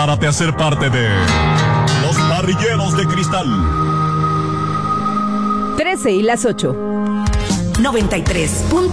Prepárate a ser parte de Los Parrilleros de Cristal. 13 y las 8. 93.1